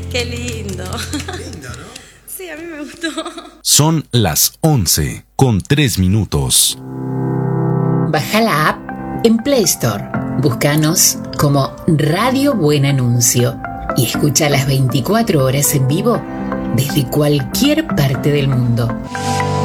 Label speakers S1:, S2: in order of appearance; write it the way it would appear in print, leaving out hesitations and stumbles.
S1: Qué lindo.
S2: Lindo, ¿no?
S1: Sí, a mí me gustó.
S3: Son las 11:03.
S4: Baja la app en Play Store. Búscanos como Radio Buen Anuncio y escucha las 24 horas en vivo desde cualquier parte del mundo.